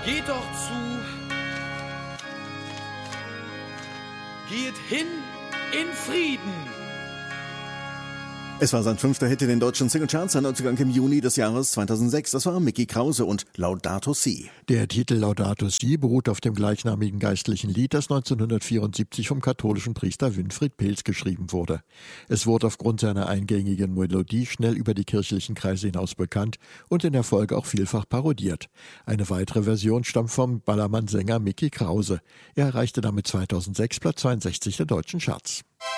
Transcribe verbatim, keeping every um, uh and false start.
Geht doch zu. Geht hin in Frieden. Es war sein fünfter Hit in den deutschen Singlecharts, sein Neuzugang im Juni des Jahres zweitausendsechs. Das war Micky Krause und Laudato Si. Der Titel Laudato Si beruht auf dem gleichnamigen geistlichen Lied, das neunzehnhundertvierundsiebzig vom katholischen Priester Winfried Peels geschrieben wurde. Es wurde aufgrund seiner eingängigen Melodie schnell über die kirchlichen Kreise hinaus bekannt und in der Folge auch vielfach parodiert. Eine weitere Version stammt vom Ballermann-Sänger Micky Krause. Er erreichte damit zweitausendsechs Platz zweiundsechzig der deutschen Charts.